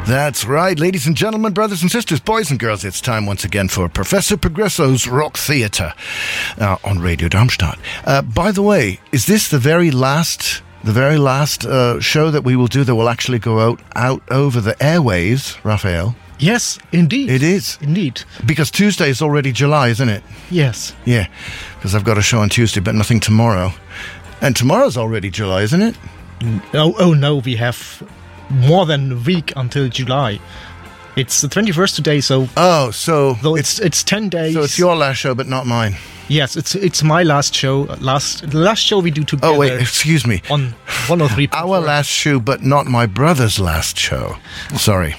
That's right, ladies and gentlemen, brothers and sisters, boys and girls. It's time once again for Professor Progresso's Rock Theatre on Radio Darmstadt. By the way, is this the very last show that we will do that will actually go out over the airwaves, Raphael? Yes, indeed. It is. Indeed. Because Tuesday is already July, isn't it? Yes. Yeah, because I've got a show on Tuesday, but nothing tomorrow. And tomorrow's already July, isn't it? Oh no, we have more than a week until July. It's the 21st today, so... Oh, so... Though it's 10 days. So it's your last show, but not mine. Yes, it's my last show. The last show we do together. Oh, wait, excuse me. On 103. Our last show, but not my brother's last show. Sorry.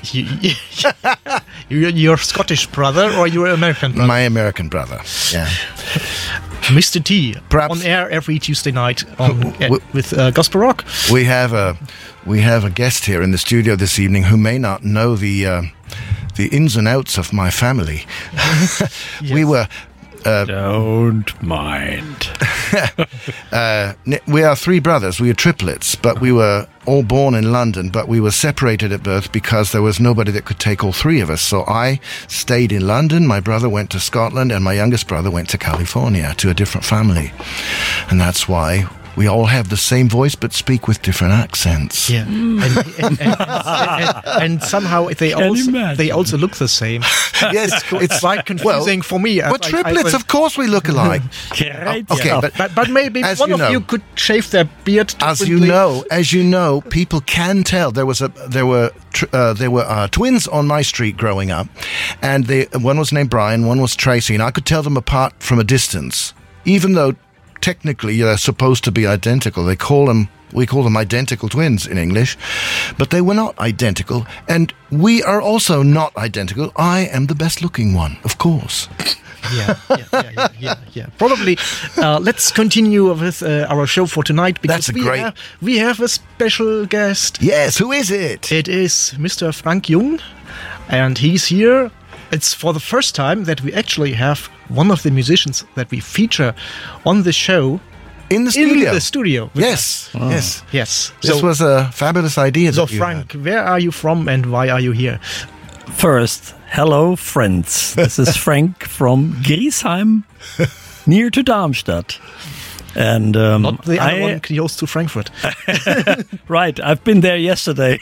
Your Scottish brother or your American brother? My American brother, yeah. Mr. T, perhaps on air every Tuesday night with Gospel Rock. We have a guest here in the studio this evening who may not know the ins and outs of my family. Yes. We were... Don't mind. We are three brothers. We are triplets, but we were all born in London, but we were separated at birth because there was nobody that could take all three of us. So I stayed in London, my brother went to Scotland, and my youngest brother went to California to a different family. And that's why we all have the same voice but speak with different accents. Yeah, and somehow they also look the same. Yes, it's quite confusing for me. But triplets, of course, we look alike. Okay, but maybe one of you could shave their beard. As you know, people can tell. There were twins on my street growing up, and one was named Brian, one was Tracy, and I could tell them apart from a distance, even though technically they're supposed to be identical. We call them identical twins in English, but they were not identical, and we are also not identical. I am the best looking one, of course. Yeah. Probably. Let's continue with our show for tonight, because we have a special guest. Yes, who is it? It is Mr. Frank Jung, and he's here. It's for the first time that we actually have one of the musicians that we feature on the show in the studio. Yes, yes. This was a fabulous idea. So, Frank, where are you from and why are you here? First, hello, friends. This is Frank from Griesheim, near to Darmstadt. And not the other one close to Frankfurt. Right, I've been there yesterday.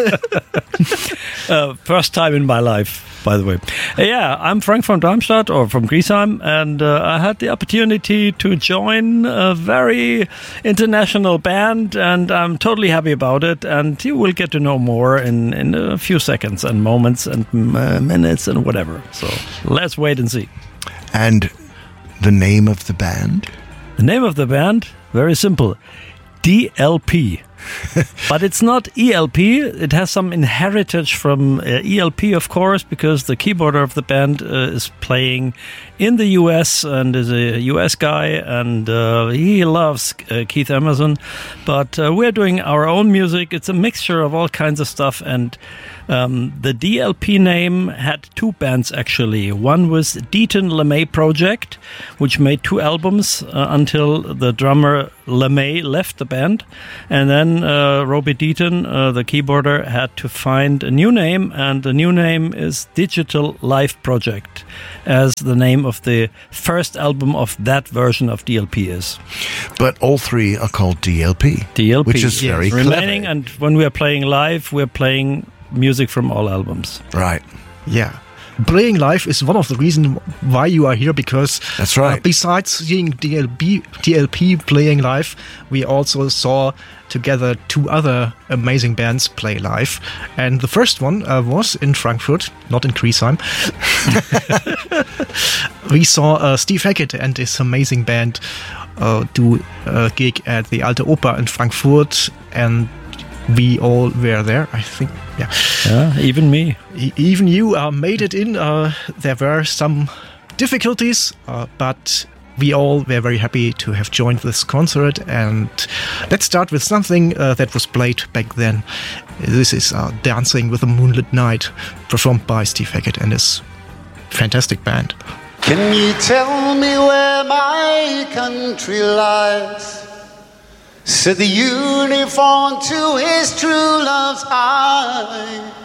First time in my life, by the way. Yeah, I'm Frank from Darmstadt, or from Griesheim, and I had the opportunity to join a very international band, and I'm totally happy about it. And you will get to know more in a few seconds and moments and minutes and whatever. So let's wait and see. And the name of the band? The name of the band, very simple, DLP. But it's not ELP. It has some heritage from ELP, of course, because the keyboarder of the band is playing in the US and is a US guy, and he loves Keith Emerson. But we're doing our own music. It's a mixture of all kinds of stuff, and the DLP name had two bands, actually. One was Deaton LeMay Project, which made 2 albums until the drummer LeMay left the band. And then Roby Deaton, the keyboarder, had to find a new name, and the new name is Digital Life Project, as the name of the first album of that version of DLP is. But all three are called DLP. DLP, which is very remaining, clever. and when we are playing live, we're playing music from all albums. Right. Yeah. Playing live is one of the reasons why you are here, because that's right. Besides seeing DLP playing live, we also saw together 2 other amazing bands play live. And the first one was in Frankfurt, not in Griesheim. We saw Steve Hackett and his amazing band do a gig at the Alte Oper in Frankfurt, and we all were there, I think. Yeah, even me. Even you made it in. There were some difficulties, but we all were very happy to have joined this concert. And let's start with something that was played back then. This is Dancing with the Moonlit Night, performed by Steve Hackett and his fantastic band. Can you tell me where my country lies? Said the uniform to his true love's eye.